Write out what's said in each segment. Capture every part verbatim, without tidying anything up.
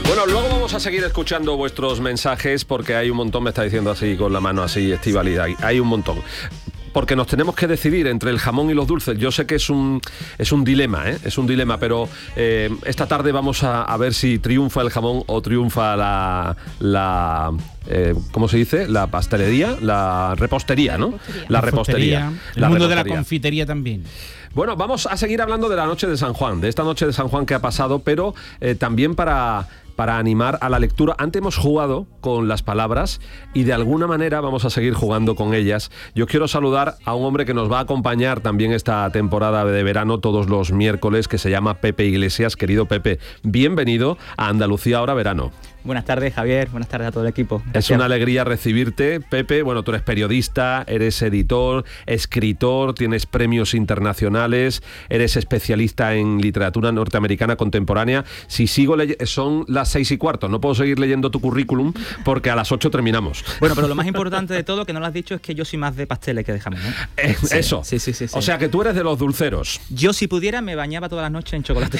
Bueno, luego vamos a seguir escuchando vuestros mensajes porque hay un montón, me está diciendo así con la mano así, Estíbaliz, hay, hay un montón. Porque nos tenemos que decidir entre el jamón y los dulces. Yo sé que es un, es un dilema, ¿eh? Es un dilema, pero eh, esta tarde vamos a, a ver si triunfa el jamón o triunfa la... la eh, ¿cómo se dice? La pastelería, la repostería, ¿no? La repostería. El la mundo repostería. de la confitería también. Bueno, vamos a seguir hablando de la noche de San Juan, de esta noche de San Juan que ha pasado, pero eh, también para... para animar a la lectura. Antes hemos jugado con las palabras y de alguna manera vamos a seguir jugando con ellas. Yo quiero saludar a un hombre que nos va a acompañar también esta temporada de verano todos los miércoles, que se llama Pepe Iglesias. Querido Pepe, bienvenido a Andalucía Ahora Verano. Buenas tardes, Javier. Buenas tardes a todo el equipo. Gracias. Es una alegría recibirte, Pepe. Bueno, tú eres periodista, eres editor, escritor, tienes premios internacionales, eres especialista en literatura norteamericana contemporánea. Si sigo leyendo, son las seis y cuarto, no puedo seguir leyendo tu currículum porque a las ocho terminamos. Bueno, pero lo más importante de todo, que no lo has dicho, es que yo soy más de pasteles que de jamón, ¿eh? Eh, sí, eso. Sí, sí, sí, sí. O sea que tú eres de los dulceros. Yo, si pudiera, me bañaba todas las noches en chocolate.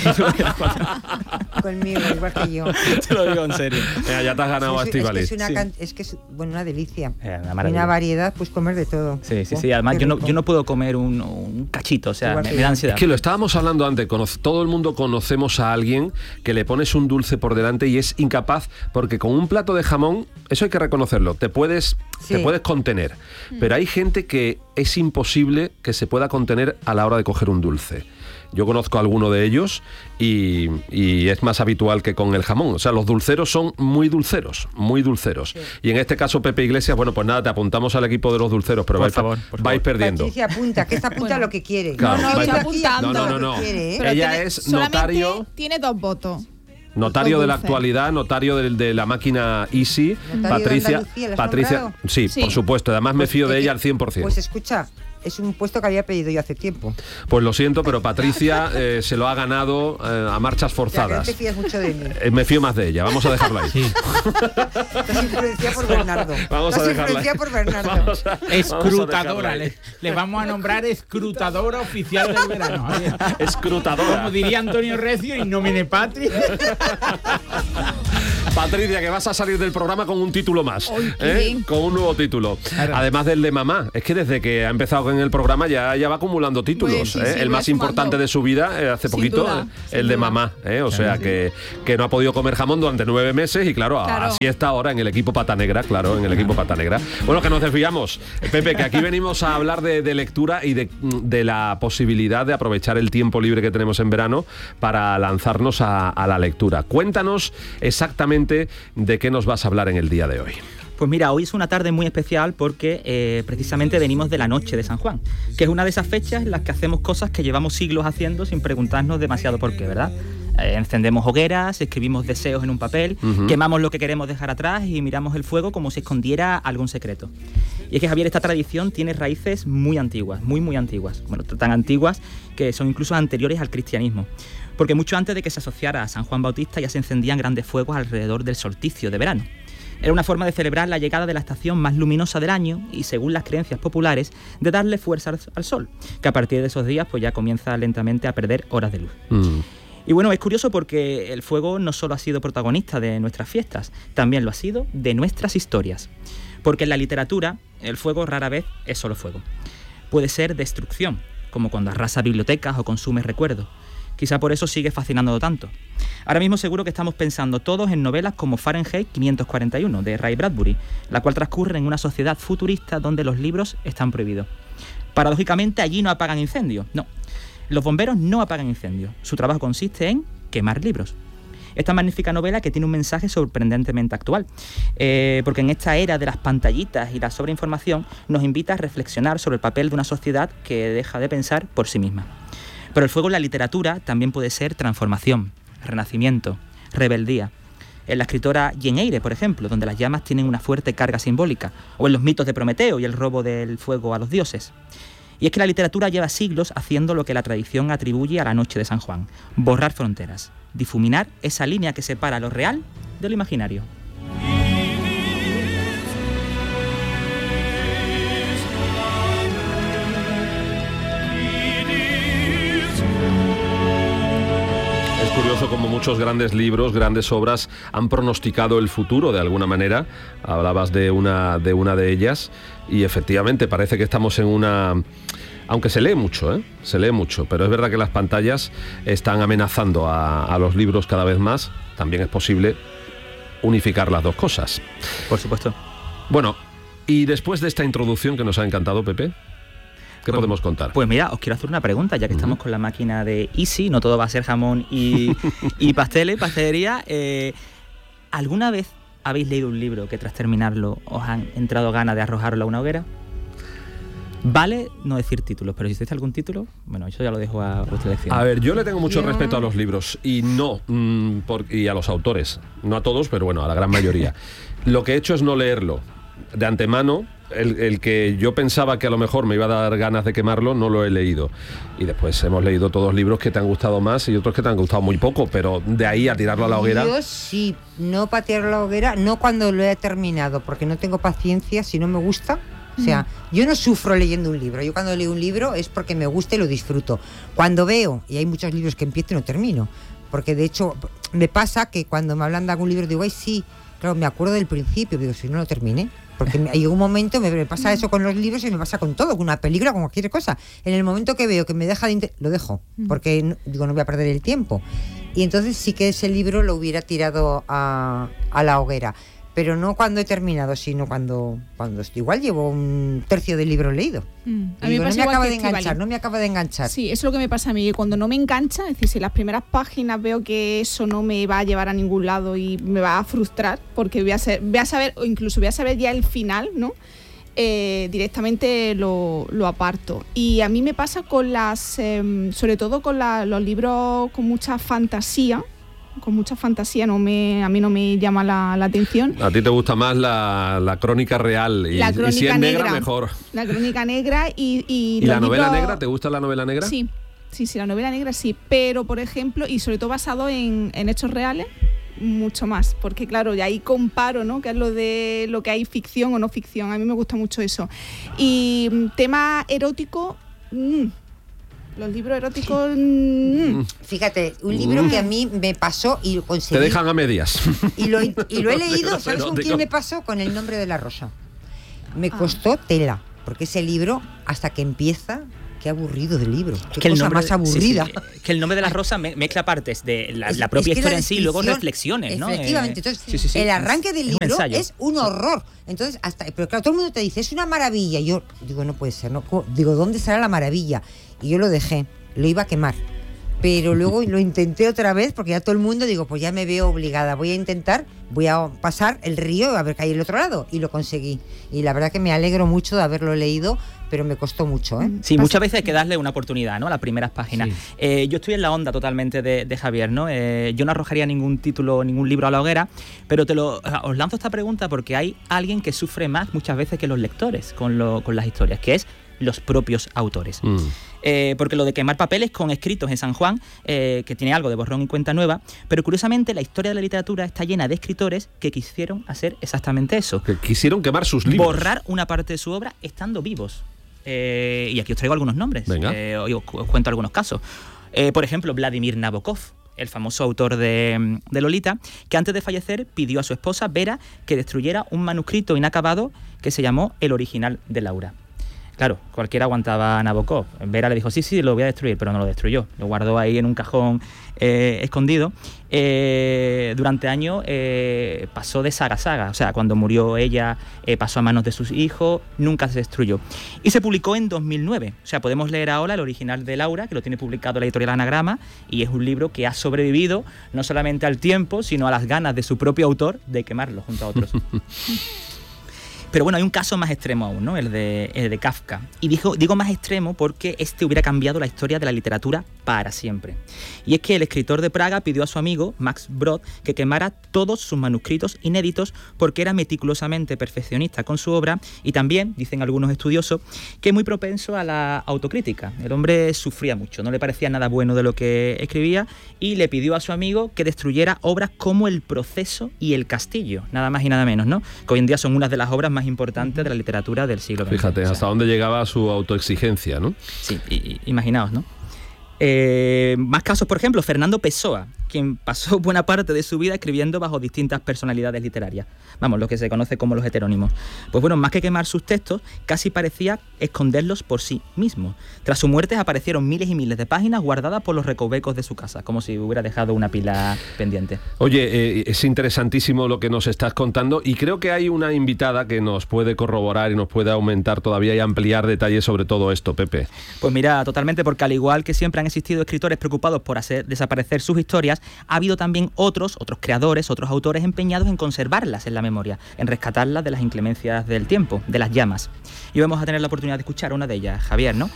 Conmigo, igual que yo. Te lo digo en serio. Mira, ya te has ganado a Sí, Estíbaliz. es, que es, una, Sí. can- es que es bueno, una delicia. Eh, una Y maravilla. una variedad, pues comer de todo. Sí, sí, Oh, sí. Además, qué yo no, rico. yo no puedo comer un, un cachito, o sea, Igual me, que me da yo. ansiedad. Es que lo estábamos hablando antes, conoce- todo el mundo conocemos a alguien que le pones un dulce por delante y es incapaz, porque con un plato de jamón, eso hay que reconocerlo, te puedes, Sí. te puedes contener, pero hay gente que es imposible que se pueda contener a la hora de coger un dulce. Yo conozco a alguno de ellos y, y es más habitual que con el jamón. O sea, los dulceros son muy dulceros, muy dulceros. Sí. Y en este caso, Pepe Iglesias, bueno, pues nada, te apuntamos al equipo de los dulceros, pero Por vais, favor, por vais favor. perdiendo. Patricia apunta, que esta apunta Bueno. lo que quiere. Claro, No, no, vais- estoy aquí apuntando. No, no, lo no, que no. quiere, ¿eh? Pero Ella tiene- es solamente notario... tiene dos votos. Notario Dos de la dulces. actualidad, notario de, de la máquina Easy, ¿Notario de Patricia. Andalucía, ¿la has Patricia, nombrado? sí, Sí. por supuesto. Además me Pues fío de es ella que- al cien por ciento. Pues escucha, es un puesto que había pedido yo hace tiempo. Pues lo siento, pero Patricia eh, se lo ha ganado eh, a marchas O sea, que no forzadas. te fías mucho de mí. Eh, me fío más de ella, vamos a dejarlo ahí. Sí. Estás influenciada por Bernardo. Vamos a Estás dejarla ahí. influenciada por Bernardo. Vamos a- vamos a Escrutadora. dejarla ahí. Le, le vamos a nombrar escrutadora oficial del verano. Escrutadora. Como diría Antonio Recio, in nomine patri. Patricia, que vas a salir del programa con un título más, Ay, qué ¿eh? bien. Con un nuevo título. Claro. Además del de mamá. Es que desde que ha empezado con el programa ya, ya va acumulando títulos. Pues sí, ¿eh? sí, el va más sumando. importante de su vida, eh, hace Sin poquito, duda, eh, el sin de duda. mamá. ¿eh? O sea, que, que no ha podido comer jamón durante nueve meses y claro, Claro. así está ahora en el equipo Pata Negra, claro, en el equipo Pata Negra. Bueno, que nos desviamos. Eh, Pepe, que aquí venimos a hablar de, de lectura y de, de la posibilidad de aprovechar el tiempo libre que tenemos en verano para lanzarnos a, a la lectura. Cuéntanos exactamente de qué nos vas a hablar en el día de hoy. Pues mira, hoy es una tarde muy especial porque eh, precisamente venimos de la noche de San Juan, que es una de esas fechas en las que hacemos cosas que llevamos siglos haciendo sin preguntarnos demasiado por qué, ¿verdad? Eh, encendemos hogueras, escribimos deseos en un papel, Ujú. quemamos lo que queremos dejar atrás y miramos el fuego como si escondiera algún secreto. Y es que, Javier, esta tradición tiene raíces muy antiguas, muy, muy antiguas. Bueno, tan antiguas que son incluso anteriores al cristianismo. Porque mucho antes de que se asociara a San Juan Bautista ya se encendían grandes fuegos alrededor del solsticio de verano. Era una forma de celebrar la llegada de la estación más luminosa del año y, según las creencias populares, de darle fuerza al, al sol, que a partir de esos días pues ya comienza lentamente a perder horas de luz. Mm. Y bueno, es curioso porque el fuego no solo ha sido protagonista de nuestras fiestas, también lo ha sido de nuestras historias. Porque en la literatura, el fuego rara vez es solo fuego. Puede ser destrucción, como cuando arrasa bibliotecas o consume recuerdos. Quizá por eso sigue fascinando tanto. Ahora mismo seguro que estamos pensando todos en novelas como Fahrenheit quinientos cuarenta y uno, de Ray Bradbury, la cual transcurre en una sociedad futurista donde los libros están prohibidos. Paradójicamente, allí no apagan incendios, no. Los bomberos no apagan incendios. Su trabajo consiste en quemar libros. Esta magnífica novela que tiene un mensaje sorprendentemente actual, eh, porque en esta era de las pantallitas y la sobreinformación nos invita a reflexionar sobre el papel de una sociedad que deja de pensar por sí misma. Pero el fuego en la literatura también puede ser transformación, renacimiento, rebeldía. En la escritora Jane Eyre, por ejemplo, donde las llamas tienen una fuerte carga simbólica, o en los mitos de Prometeo y el robo del fuego a los dioses. Y es que la literatura lleva siglos haciendo lo que la tradición atribuye a la noche de San Juan: borrar fronteras, difuminar esa línea que separa lo real de lo imaginario. curioso como muchos grandes libros, grandes obras han pronosticado el futuro de alguna manera. Hablabas de una de una de ellas y efectivamente parece que estamos en una... Aunque se lee mucho, ¿eh? Se lee mucho, pero es verdad que las pantallas están amenazando a, a los libros cada vez más. También es posible unificar las dos cosas. Por supuesto. Bueno, y después de esta introducción que nos ha encantado, Pepe, ¿qué pues, podemos contar? Pues mira, os quiero hacer una pregunta, ya que uh-huh. estamos con la máquina de Easy, no todo va a ser jamón y, y pasteles, pastelería. Eh, ¿Alguna vez habéis leído un libro que tras terminarlo os han entrado ganas de arrojarlo a una hoguera? Vale no decir títulos, pero si existe algún título, bueno, eso ya lo dejo a vuestra elección. A ver, yo le tengo mucho yo... respeto a los libros y no, mmm, por, y a los autores, no a todos, pero bueno, a la gran mayoría. Lo que he hecho es no leerlo. De antemano, el, el que yo pensaba que a lo mejor me iba a dar ganas de quemarlo, no lo he leído. Y después hemos leído todos libros que te han gustado más y otros que te han gustado muy poco, pero de ahí a tirarlo a la hoguera... Yo sí, no para tirarlo a la hoguera, no cuando lo he terminado, porque no tengo paciencia, si no me gusta... O sea, yo no sufro leyendo un libro. Yo cuando leo un libro es porque me gusta y lo disfruto. Cuando veo, y hay muchos libros que empiezo y no termino, porque de hecho me pasa que cuando me hablan de algún libro digo, ay sí, claro, me acuerdo del principio, digo, si no lo terminé. Porque hay un momento, me pasa eso con los libros y me pasa con todo, con una película, con cualquier cosa. En el momento que veo que me deja de inter- lo dejo, porque no, digo, no voy a perder el tiempo. Y entonces sí que ese libro lo hubiera tirado a, a la hoguera. Pero no cuando he terminado, sino cuando, cuando estoy, igual llevo un tercio del libro leído. Mm. A mí digo, me no me acaba de Estivali. enganchar, no me acaba de enganchar. Sí, eso es lo que me pasa a mí. Cuando no me engancha, es decir, si las primeras páginas veo que eso no me va a llevar a ningún lado y me va a frustrar, porque voy a, ser, voy a saber, o incluso voy a saber ya el final, ¿no? Eh, directamente lo, lo aparto. Y a mí me pasa con las, eh, sobre todo con la, los libros con mucha fantasía, con mucha fantasía, no me, a mí no me llama la, la atención. A ti te gusta más la, la crónica real y, la crónica y si es negra, negra, mejor. La crónica negra y... ¿Y, ¿Y la novela libros... negra? ¿Te gusta la novela negra? Sí, sí, sí, la novela negra sí, pero por ejemplo, y sobre todo basado en, en hechos reales, mucho más, porque claro, ya ahí comparo, ¿no? Que es lo de lo que hay ficción o no ficción, a mí me gusta mucho eso. Y tema erótico... Mmm, los libros eróticos... Mmm. Fíjate, un libro mm. que a mí me pasó y lo conseguí. Te dejan a medias. Y lo, y lo he leído, ¿sabes con erótico. quién me pasó? Con El nombre de la rosa. Me costó ah. tela, porque ese libro, hasta que empieza... Qué aburrido del libro, qué es que cosa nombre, más aburrida. Sí, sí, que El nombre de la rosa me, mezcla partes de la, la propia historia en sí y luego reflexiones, ¿no? Efectivamente, entonces sí, sí, sí, el arranque del libro un es un horror. Entonces, hasta, pero claro, todo el mundo te dice, es una maravilla. Y yo digo, no puede ser, no. Digo, ¿dónde será la maravilla? Y yo lo dejé, lo iba a quemar. Pero luego lo intenté otra vez, porque ya todo el mundo, digo, pues ya me veo obligada, voy a intentar, voy a pasar el río a ver qué hay al otro lado, y lo conseguí. Y la verdad que me alegro mucho de haberlo leído, pero me costó mucho, ¿eh? Sí, muchas veces hay que darle una oportunidad, ¿no? A las primeras páginas. Sí. Eh, yo estoy en la onda totalmente de, de Javier, ¿no? Eh, yo no arrojaría ningún título, ningún libro a la hoguera, pero te lo, os lanzo esta pregunta porque hay alguien que sufre más muchas veces que los lectores con, lo, con las historias, que es los propios autores. Mm. Eh, porque lo de quemar papeles con escritos en San Juan, eh, que tiene algo de borrón y cuenta nueva, pero curiosamente la historia de la literatura está llena de escritores que quisieron hacer exactamente eso. Que quisieron quemar sus libros. Borrar una parte de su obra estando vivos. Eh, y aquí os traigo algunos nombres. Venga. Eh, os, os cuento algunos casos. Eh, por ejemplo, Vladimir Nabokov, el famoso autor de, de Lolita, que antes de fallecer pidió a su esposa Vera que destruyera un manuscrito inacabado que se llamó El original de Laura. Claro, cualquiera aguantaba a Nabokov. Vera le dijo, sí, sí, lo voy a destruir, pero no lo destruyó. Lo guardó ahí en un cajón eh, escondido. Eh, durante años eh, pasó de saga a saga. O sea, cuando murió ella, eh, pasó a manos de sus hijos, nunca se destruyó. Y se publicó en dos mil nueve. O sea, podemos leer ahora el original de Laura, que lo tiene publicado la editorial Anagrama, y es un libro que ha sobrevivido no solamente al tiempo, sino a las ganas de su propio autor de quemarlo junto a otros. Pero bueno, hay un caso más extremo aún, ¿no? El de, el de Kafka. Y digo, digo más extremo porque este hubiera cambiado la historia de la literatura para siempre. Y es que el escritor de Praga pidió a su amigo, Max Brod, que quemara todos sus manuscritos inéditos porque era meticulosamente perfeccionista con su obra y también, dicen algunos estudiosos, que es muy propenso a la autocrítica. El hombre sufría mucho, no le parecía nada bueno de lo que escribía y le pidió a su amigo que destruyera obras como El proceso y El castillo, nada más y nada menos, ¿no? Que hoy en día son unas de las obras más importante de la literatura del siglo veinte. Fíjate, o sea, hasta dónde llegaba su autoexigencia, ¿no? Sí, y, y, imaginaos, ¿no? Eh, más casos, por ejemplo, Fernando Pessoa, quien pasó buena parte de su vida escribiendo bajo distintas personalidades literarias. Vamos, lo que se conoce como los heterónimos. Pues bueno, más que quemar sus textos, casi parecía esconderlos por sí mismo. Tras su muerte aparecieron miles y miles de páginas guardadas por los recovecos de su casa, como si hubiera dejado una pila pendiente. Oye, eh, es interesantísimo lo que nos estás contando y creo que hay una invitada que nos puede corroborar y nos puede aumentar todavía y ampliar detalles sobre todo esto, Pepe. Pues mira, totalmente, porque al igual que siempre han existido escritores preocupados por hacer desaparecer sus historias, ha habido también otros, otros creadores, otros autores empeñados en conservarlas en la memoria, en rescatarlas de las inclemencias del tiempo, de las llamas. Y vamos a tener la oportunidad de escuchar una de ellas, Javier, ¿no?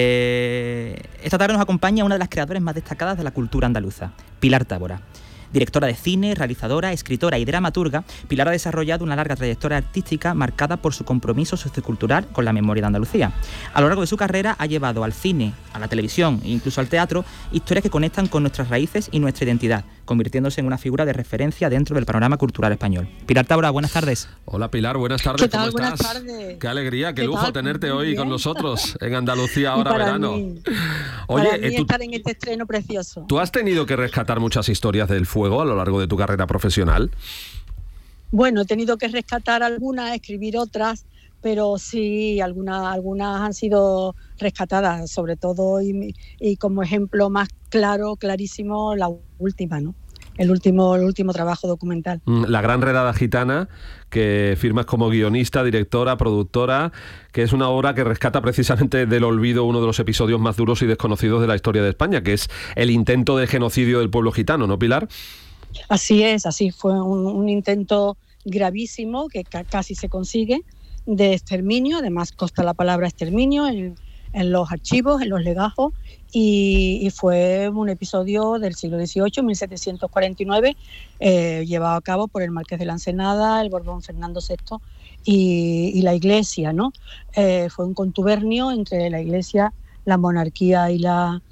Eh, esta tarde nos acompaña una de las creadoras más destacadas de la cultura andaluza, Pilar Tábora. Directora de cine, realizadora, escritora y dramaturga, Pilar ha desarrollado una larga trayectoria artística marcada por su compromiso sociocultural con la memoria de Andalucía. A lo largo de su carrera ha llevado al cine, a la televisión e incluso al teatro historias que conectan con nuestras raíces y nuestra identidad, convirtiéndose en una figura de referencia dentro del panorama cultural español. Pilar Tábora, buenas tardes. Hola Pilar, buenas tardes. ¿Qué tal? ¿Cómo estás? Buenas tardes. Qué alegría, qué, ¿Qué lujo tal? tenerte Muy hoy bien. con nosotros en Andalucía ahora para verano. Mí, Oye, para mí eh, tú, estar en este estreno precioso. ¿tú has tenido que rescatar muchas historias del fuego a lo largo de tu carrera profesional? Bueno, he tenido que rescatar algunas, escribir otras, pero sí, algunas, algunas han sido rescatadas, sobre todo y, y como ejemplo más claro, clarísimo, la última, ¿no? El último, el último trabajo documental. La Gran Redada Gitana, que firmas como guionista, directora, productora, que es una obra que rescata precisamente del olvido uno de los episodios más duros y desconocidos de la historia de España, que es el intento de genocidio del pueblo gitano, ¿no, Pilar? Así es, así fue un, un intento gravísimo que ca- casi se consigue de exterminio, además consta la palabra exterminio en, en los archivos, en los legajos, y, y fue un episodio del siglo dieciocho, mil setecientos cuarenta y nueve, eh, llevado a cabo por el Marqués de la Ensenada, el Borbón Fernando sexto y, y la Iglesia, ¿no? Eh, fue un contubernio entre la Iglesia, la monarquía y la,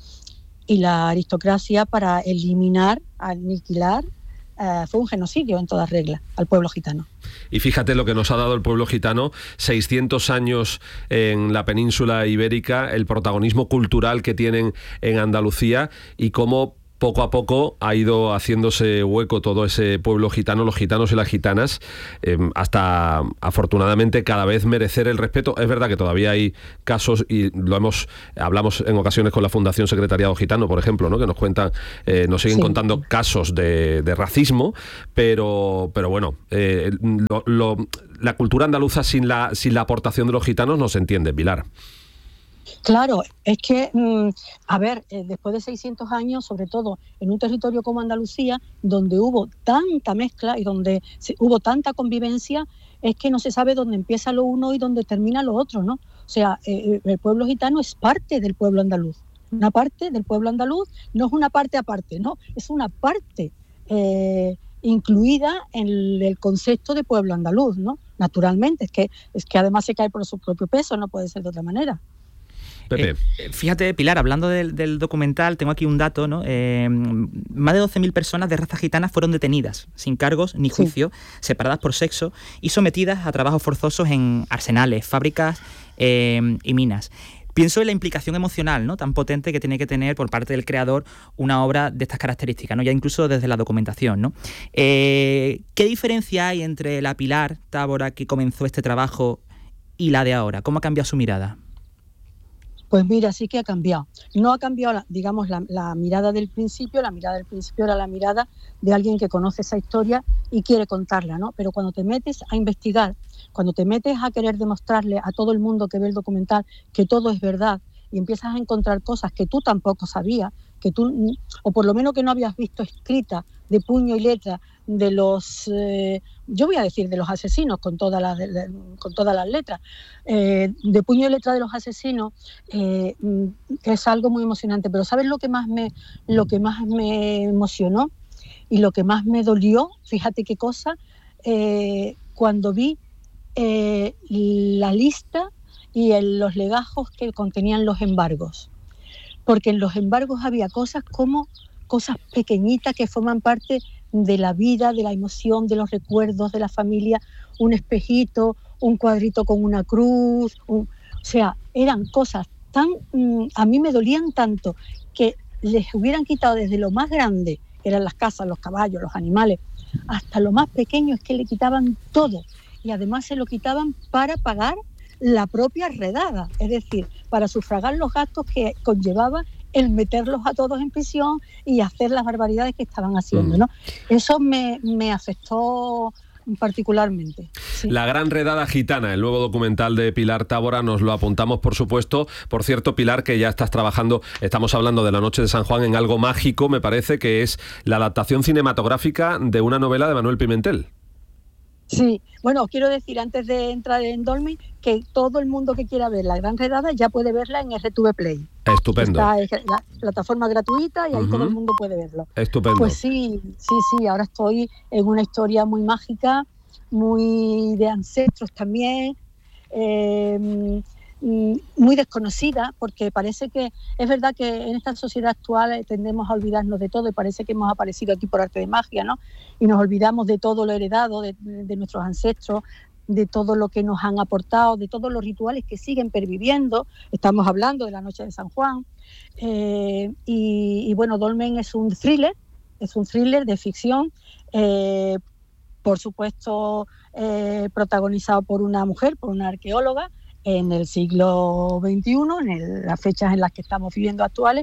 y la aristocracia para eliminar, aniquilar. Uh, fue un genocidio en toda regla al pueblo gitano. Y fíjate lo que nos ha dado el pueblo gitano, seiscientos años en la península ibérica, el protagonismo cultural que tienen en Andalucía y cómo poco a poco ha ido haciéndose hueco todo ese pueblo gitano, los gitanos y las gitanas, eh, hasta afortunadamente cada vez merecer el respeto. Es verdad que todavía hay casos, y lo hemos hablamos en ocasiones con la Fundación Secretariado Gitano, por ejemplo, ¿no? Que nos cuentan, eh, nos siguen sí. contando casos de, de racismo, pero, pero bueno, eh, lo, lo, la cultura andaluza sin la, sin la aportación de los gitanos no se entiende, Pilar. Claro, es que, mmm, a ver, eh, después de seiscientos años, sobre todo en un territorio como Andalucía, donde hubo tanta mezcla y donde se, hubo tanta convivencia, es que no se sabe dónde empieza lo uno y dónde termina lo otro, ¿no? O sea, eh, el pueblo gitano es parte del pueblo andaluz. Una parte del pueblo andaluz no es una parte aparte, ¿no? Es una parte eh, incluida en el, el concepto de pueblo andaluz, ¿no? Naturalmente, es que, es que además se cae por su propio peso, no puede ser de otra manera. Pepe. Eh, fíjate, Pilar, hablando del, del documental, tengo aquí un dato, ¿no? Eh, más de doce mil personas de raza gitana fueron detenidas, sin cargos ni juicio, sí. separadas por sexo y sometidas a trabajos forzosos en arsenales, fábricas eh, y minas. Pienso en la implicación emocional, ¿no?, tan potente que tiene que tener por parte del creador una obra de estas características, ¿no?, ya incluso desde la documentación, ¿no? Eh, ¿Qué diferencia hay entre la Pilar Tábora que comenzó este trabajo y la de ahora? ¿Cómo ha cambiado su mirada? Pues mira, sí que ha cambiado. No ha cambiado, la, digamos, la, la mirada del principio. La mirada del principio era la mirada de alguien que conoce esa historia y quiere contarla, ¿no? Pero cuando te metes a investigar, cuando te metes a querer demostrarle a todo el mundo que ve el documental que todo es verdad y empiezas a encontrar cosas que tú tampoco sabías, que tú, o por lo menos que no habías visto escritas de puño y letra de los, eh, yo voy a decir de los asesinos con todas las, de, con todas las letras, eh, de puño y letra de los asesinos, eh, es algo muy emocionante. Pero ¿sabes lo que más me, lo que más me emocionó y lo que más me dolió? Fíjate qué cosa, eh, cuando vi eh, la lista y el, los legajos que contenían los embargos. Porque en los embargos había cosas como cosas pequeñitas que forman parte de la vida, de la emoción, de los recuerdos de la familia, un espejito, un cuadrito con una cruz, un, o sea, eran cosas tan, a mí me dolían tanto que les hubieran quitado desde lo más grande que eran las casas, los caballos, los animales, hasta lo más pequeño es que le quitaban todo, y además se lo quitaban para pagar la propia redada, es decir, para sufragar los gastos que conllevaba el meterlos a todos en prisión y hacer las barbaridades que estaban haciendo, ¿no? Eso me, me afectó particularmente. Sí. La gran redada gitana, el nuevo documental de Pilar Tábora, nos lo apuntamos, por supuesto. Por cierto, Pilar, que ya estás trabajando, estamos hablando de La noche de San Juan, en algo mágico, me parece, que es la adaptación cinematográfica de una novela de Manuel Pimentel. Sí, bueno, os quiero decir antes de entrar en Dolmen que todo el mundo que quiera ver La Gran Redada ya puede verla en R T V Play. Estupendo. Está en la plataforma gratuita y ahí uh-huh. todo el mundo puede verlo. Estupendo. Pues sí, sí, sí, ahora estoy en una historia muy mágica, muy de ancestros también, eh, muy desconocida, porque parece que es verdad que en esta sociedad actual tendemos a olvidarnos de todo y parece que hemos aparecido aquí por arte de magia, ¿no? Y nos olvidamos de todo lo heredado de, de nuestros ancestros, de todo lo que nos han aportado, de todos los rituales que siguen perviviendo. Estamos hablando de la noche de San Juan. Eh, y, y bueno, Dolmen es un thriller, es un thriller de ficción, eh, por supuesto eh, protagonizado por una mujer, por una arqueóloga, en el siglo veintiuno, en el, las fechas en las que estamos viviendo actuales,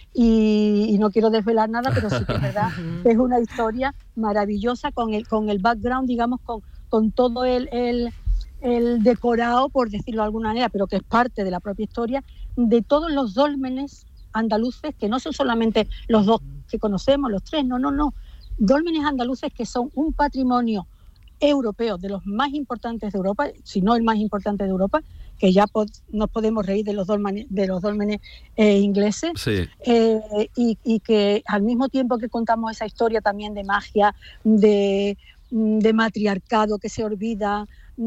y, y no quiero desvelar nada, pero sí que es verdad que es una historia maravillosa con el, con el background, digamos, con, con todo el, el, el decorado, por decirlo de alguna manera, pero que es parte de la propia historia, de todos los dólmenes andaluces, que no son solamente los dos que conocemos, los tres, no, no, no, dólmenes andaluces que son un patrimonio europeo, de los más importantes de Europa, si no el más importante de Europa, que ya pod- nos podemos reír de los dólmenes, de los dólmenes eh, ingleses, sí. eh, y, y que al mismo tiempo que contamos esa historia también de magia, de, de matriarcado que se olvida,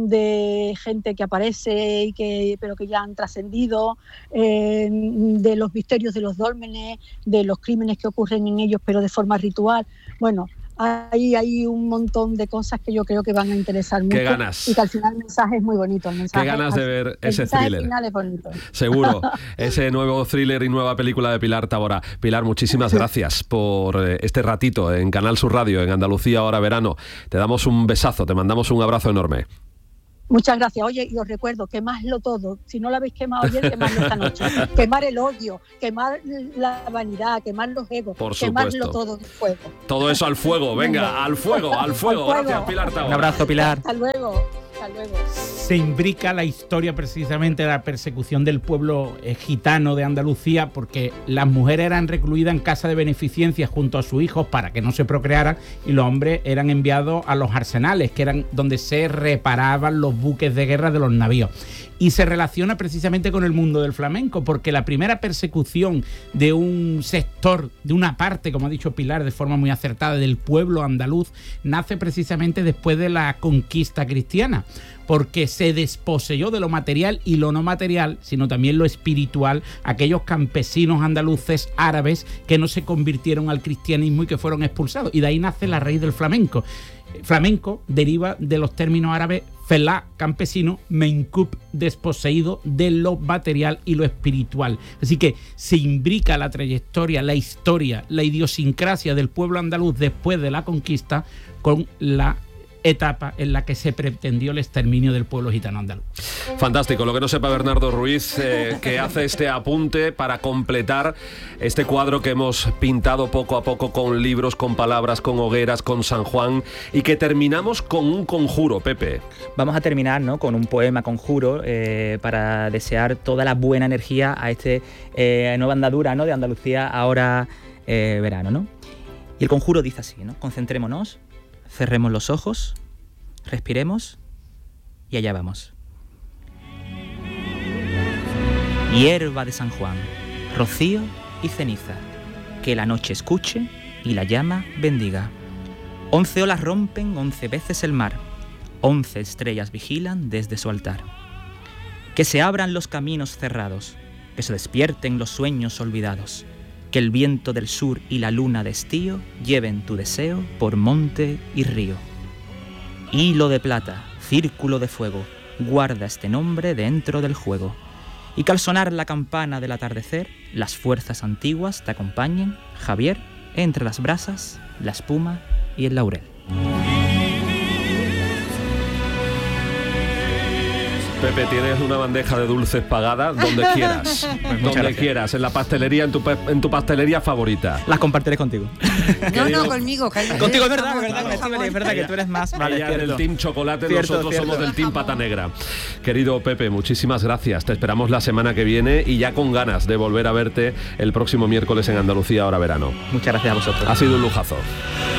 de gente que aparece y que pero que ya han trascendido, eh, de los misterios de los dólmenes, de los crímenes que ocurren en ellos pero de forma ritual. Bueno, Hay, hay un montón de cosas que yo creo que van a interesar mucho. Qué ganas. Y que al final el mensaje es muy bonito. El mensaje, Qué ganas de ver el ese mensaje thriller. Final es bonito. Seguro. Ese nuevo thriller y nueva película de Pilar Tábora. Pilar, muchísimas gracias por este ratito en Canal Sur Radio, en Andalucía Ahora Verano. Te damos un besazo, te mandamos un abrazo enorme. Muchas gracias. Oye, y os recuerdo, quemadlo todo. Si no lo habéis quemado ayer, quemadlo esta noche. Quemar el odio, quemar la vanidad, quemar los egos, Por quemarlo supuesto. todo en fuego. Todo eso al fuego, venga, al fuego, al fuego. Al fuego. Gracias, Pilar Tábora. Un abrazo, Pilar. Hasta luego. Hasta luego. Se imbrica la historia precisamente de la persecución del pueblo eh, gitano de Andalucía, porque las mujeres eran recluidas en casa de beneficencia junto a sus hijos para que no se procrearan, y los hombres eran enviados a los arsenales, que eran donde se reparaban los buques de guerra de los navíos. Y se relaciona precisamente con el mundo del flamenco, porque la primera persecución de un sector, de una parte, como ha dicho Pilar de forma muy acertada, del pueblo andaluz, nace precisamente después de la conquista cristiana, porque se desposeyó de lo material y lo no material, sino también lo espiritual, aquellos campesinos andaluces árabes que no se convirtieron al cristianismo y que fueron expulsados. Y de ahí nace la raíz del flamenco. Flamenco deriva de los términos árabes felá, campesino, menkup, desposeído de lo material y lo espiritual. Así que se imbrica la trayectoria, la historia, la idiosincrasia del pueblo andaluz después de la conquista con la etapa en la que se pretendió el exterminio del pueblo gitano andaluz. Fantástico, lo que no sepa Bernardo Ruiz, eh, que hace este apunte para completar este cuadro que hemos pintado poco a poco con libros, con palabras, con hogueras, con San Juan, y que terminamos con un conjuro, Pepe. Vamos a terminar, ¿no?, con un poema conjuro eh, para desear toda la buena energía a este eh, nueva andadura, ¿no?, de Andalucía Ahora eh, Verano, ¿no? Y el conjuro dice así, ¿no? Concentrémonos, cerremos los ojos, respiremos y allá vamos. Hierba de San Juan, rocío y ceniza, que la noche escuche y la llama bendiga. Once olas rompen once veces el mar, once estrellas vigilan desde su altar. Que se abran los caminos cerrados, que se despierten los sueños olvidados, que el viento del sur y la luna de estío lleven tu deseo por monte y río. Hilo de plata, círculo de fuego, guarda este nombre dentro del juego. Y que al sonar la campana del atardecer, las fuerzas antiguas te acompañen, Javier, entre las brasas, la espuma y el laurel. Pepe, tienes una bandeja de dulces pagada donde quieras, Pues donde gracias. quieras, en la pastelería, en tu, pe- en tu pastelería favorita. Las compartiré contigo. No, no, conmigo. Que Contigo es verdad, Jamón, es verdad, jamón, Estíbaliz, es verdad que tú eres más. Vale, Ella es cierto. del team chocolate, Cierto, nosotros cierto. somos del team pata negra. Querido Pepe, muchísimas gracias. Te esperamos la semana que viene y ya con ganas de volver a verte el próximo miércoles en Andalucía Ahora Verano. Muchas gracias a vosotros. Ha sido un lujazo.